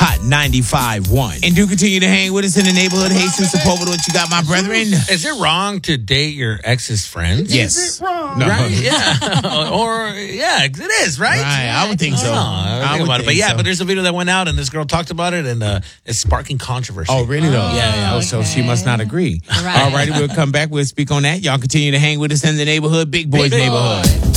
Hot 95.1. And do continue to hang with us in the neighborhood. Jesus Sepulveda, what you got, my brethren? Is it wrong to date your ex's friends? Yes. Is it wrong? No. Right? Yeah. Or, yeah, it is, right? Right, I would think so. I think about it. But yeah, but there's a video that went out and this girl talked about it and it's sparking controversy. Oh, really, though? Yeah. Oh, so she must not agree. Right. All righty, we'll come back. We'll speak on that. Y'all continue to hang with us in the neighborhood. Big Boys Big Boy. Neighborhood.